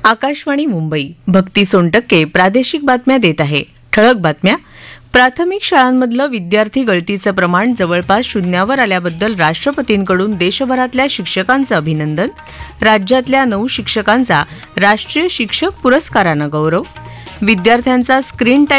आकाशवाणी मुंबई. भक्ती सोनटक्के प्रादेशिक बातम्या देत आहे. ठळक बातम्या. प्राथमिक शाळांमधलं विद्यार्थी गळतीचं प्रमाण जवळपास शून्यावर आल्याबद्दल राष्ट्रपतींकडून देशभरातल्या शिक्षकांचं अभिनंदन. राज्यातल्या 9 शिक्षकांचा राष्ट्रीय शिक्षक पुरस्कारानं गौरव. विद्यार्थ्यांचा स्क्रीन टाईम